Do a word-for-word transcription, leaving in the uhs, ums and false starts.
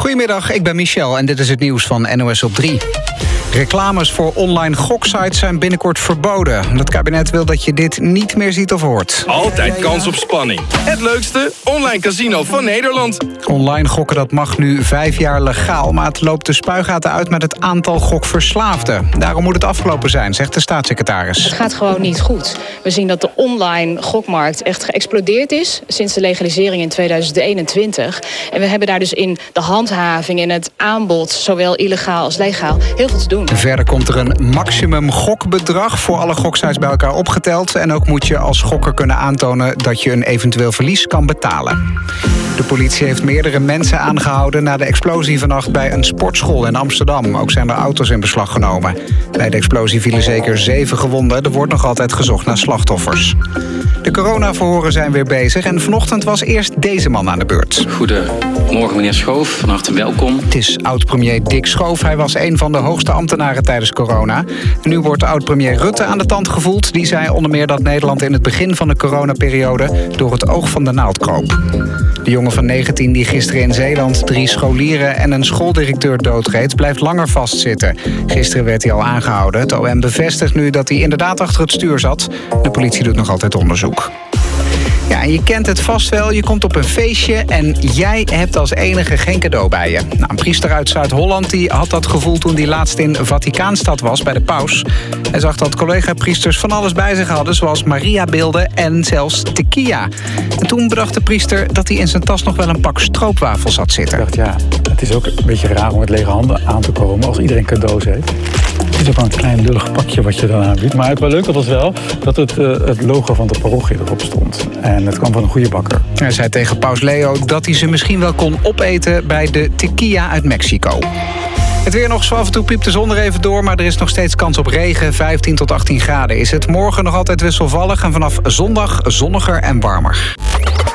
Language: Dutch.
Goedemiddag, ik ben Michel en dit is het nieuws van N O S op drie. Reclames voor online goksites zijn binnenkort verboden. Het kabinet wil dat je dit niet meer ziet of hoort. Altijd kans op spanning. Het leukste, online casino van Nederland. Online gokken dat mag nu vijf jaar legaal, maar het loopt de spuigaten uit met het aantal gokverslaafden. Daarom moet het afgelopen zijn, zegt de staatssecretaris. Het gaat gewoon niet goed. We zien dat de online gokmarkt echt geëxplodeerd is sinds de legalisering in tweeduizend eenentwintig. En we hebben daar dus in de handhaving, in het aanbod, zowel illegaal als legaal, heel veel te doen. Verder komt er een maximum gokbedrag voor alle goksites bij elkaar opgeteld. En ook moet je als gokker kunnen aantonen dat je een eventueel verlies kan betalen. De politie heeft meerdere mensen aangehouden na de explosie vannacht bij een sportschool in Amsterdam. Ook zijn er auto's in beslag genomen. Bij de explosie vielen zeker zeven gewonden. Er wordt nog altijd gezocht naar slachtoffers. De coronaverhoren zijn weer bezig en vanochtend was eerst deze man aan de beurt. Goedemorgen meneer Schoof, van harte welkom. Het is oud-premier Dick Schoof. Hij was een van de hoogste ambtenaren tijdens corona. En nu wordt oud-premier Rutte aan de tand gevoeld. Die zei onder meer dat Nederland in het begin van de coronaperiode door het oog van de naald kroop. De jongen van negentien die gisteren in Zeeland drie scholieren en een schooldirecteur doodreed, blijft langer vastzitten. Gisteren werd hij al aangehouden. Het O M bevestigt nu dat hij inderdaad achter het stuur zat. De politie doet nog altijd onderzoek. Ja, en je kent het vast wel. Je komt op een feestje en jij hebt als enige geen cadeau bij je. Nou, een priester uit Zuid-Holland die had dat gevoel toen hij laatst in Vaticaanstad was bij de paus. Hij zag dat collega-priesters van alles bij zich hadden, zoals Mariabeelden en zelfs tequila. En toen bedacht de priester dat hij in zijn tas nog wel een pak stroopwafels had zitten. Ik dacht, ja, het is ook een beetje raar om met lege handen aan te komen als iedereen cadeaus heeft. Het is ook wel een klein lullig pakje wat je dan aanbiedt. Maar het wel leuk was wel dat het, uh, het logo van de parochie erop stond. En het kwam van een goede bakker. Hij zei tegen paus Leo dat hij ze misschien wel kon opeten bij de tequila uit Mexico. Het weer nog, zo af en toe piept de zon er even door, maar er is nog steeds kans op regen. vijftien tot achttien graden is het. Morgen nog altijd wisselvallig en vanaf zondag zonniger en warmer.